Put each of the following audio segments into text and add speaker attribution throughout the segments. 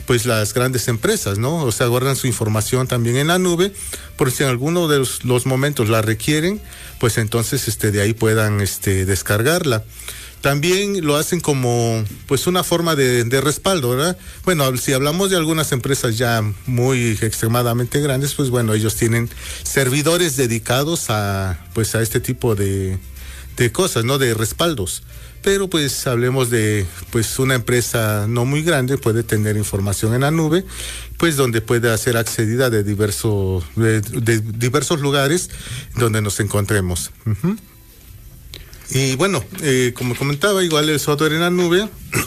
Speaker 1: pues las grandes empresas, ¿no? O sea, guardan su información también en la nube, por si en alguno de los momentos la requieren, pues entonces de ahí puedan descargarla. También lo hacen como pues una forma de respaldo, ¿verdad? Bueno, si hablamos de algunas empresas ya muy extremadamente grandes, pues bueno, ellos tienen servidores dedicados a este tipo de cosas, ¿no? De respaldos. Pero pues hablemos de pues una empresa no muy grande, puede tener información en la nube, pues donde puede ser accedida de diversos lugares donde nos encontremos. Uh-huh. Y bueno, como comentaba, igual el software en la nube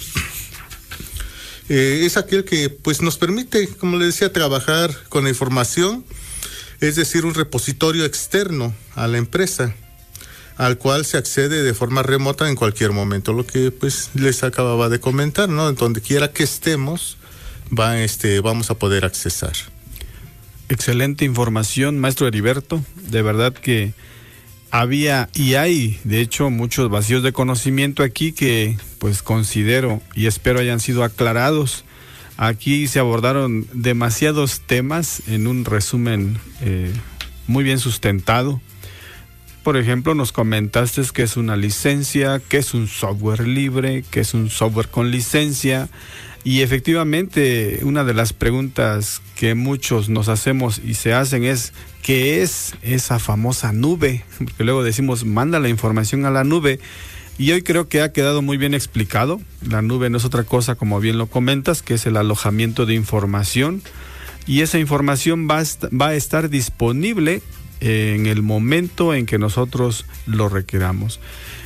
Speaker 1: es aquel que pues nos permite, como les decía, trabajar con la información, es decir, un repositorio externo a la empresa, al cual se accede de forma remota en cualquier momento, lo que pues les acababa de comentar, ¿no? En donde quiera que estemos, vamos a poder accesar.
Speaker 2: Excelente información, maestro Heriberto. De verdad que había y hay, de hecho, muchos vacíos de conocimiento aquí que pues considero y espero hayan sido aclarados. Aquí se abordaron demasiados temas en un resumen muy bien sustentado. Por ejemplo, nos comentaste qué es una licencia, qué es un software libre, qué es un software con licencia. Y efectivamente, una de las preguntas que muchos nos hacemos y se hacen es ¿qué es esa famosa nube? Porque luego decimos, manda la información a la nube. Y hoy creo que ha quedado muy bien explicado. La nube no es otra cosa, como bien lo comentas, que es el alojamiento de información. Y esa información va a estar disponible en el momento en que nosotros lo requeramos.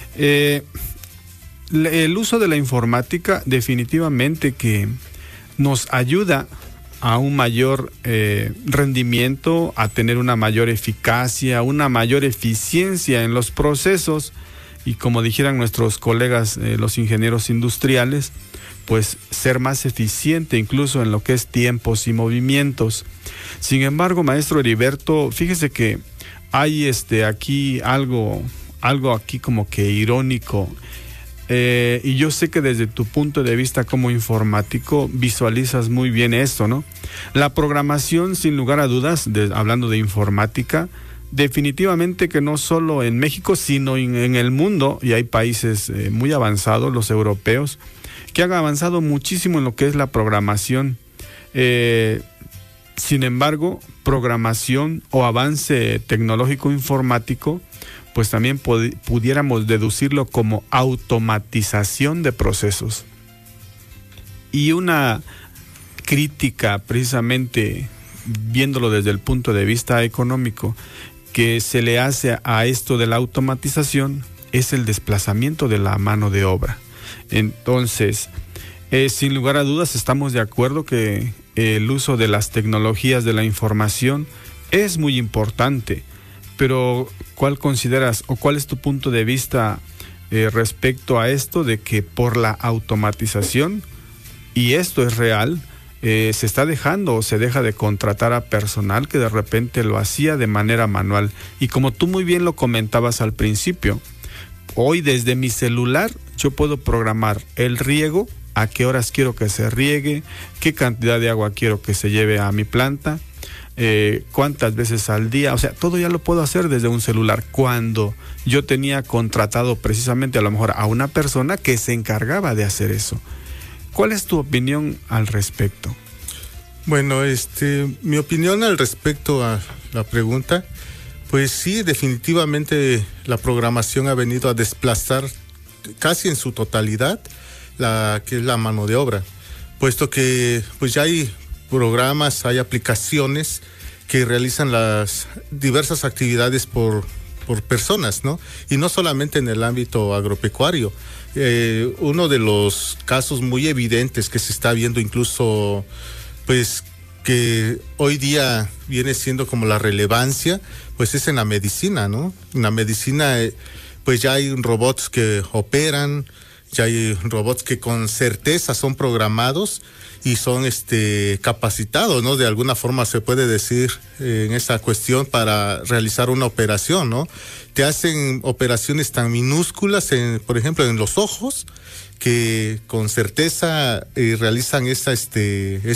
Speaker 2: El uso de la informática definitivamente que nos ayuda a un mayor rendimiento, a tener una mayor eficacia, una mayor eficiencia en los procesos y, como dijeran nuestros colegas los ingenieros industriales, pues ser más eficiente incluso en lo que es tiempos y movimientos. Sin embargo, maestro Heriberto, fíjese que hay aquí algo aquí como que irónico. Y yo sé que desde tu punto de vista como informático visualizas muy bien esto, ¿no? La programación, sin lugar a dudas, hablando de informática, definitivamente que no solo en México, sino en el mundo, y hay países muy avanzados, los europeos, que han avanzado muchísimo en lo que es la programación. Sin embargo, programación o avance tecnológico informático, pues también pudiéramos deducirlo como automatización de procesos. Y una crítica, precisamente viéndolo desde el punto de vista económico, que se le hace a esto de la automatización es el desplazamiento de la mano de obra. Entonces, sin lugar a dudas, estamos de acuerdo que el uso de las tecnologías de la información es muy importante. Pero, ¿cuál consideras o cuál es tu punto de vista respecto a esto de que por la automatización, y esto es real, se está dejando o se deja de contratar a personal que de repente lo hacía de manera manual? Y como tú muy bien lo comentabas al principio, hoy desde mi celular yo puedo programar el riego, a qué horas quiero que se riegue, qué cantidad de agua quiero que se lleve a mi planta, cuántas veces al día. O sea, todo ya lo puedo hacer desde un celular, cuando yo tenía contratado precisamente a lo mejor a una persona que se encargaba de hacer eso. ¿Cuál es tu opinión al respecto?
Speaker 1: Bueno, mi opinión al respecto a la pregunta, pues sí, definitivamente la programación ha venido a desplazar casi en su totalidad que es la mano de obra, puesto que pues ya hay programas, hay aplicaciones que realizan las diversas actividades por personas, ¿no? Y no solamente en el ámbito agropecuario. Uno de los casos muy evidentes que se está viendo incluso, pues, que hoy día viene siendo como la relevancia, pues es en la medicina, ¿no? En la medicina, pues ya hay robots que operan, ya hay robots que con certeza son programados y son capacitados, ¿no? De alguna forma se puede decir en esa cuestión para realizar una operación, ¿no? Te hacen operaciones tan minúsculas, por ejemplo, en los ojos, que con certeza realizan esa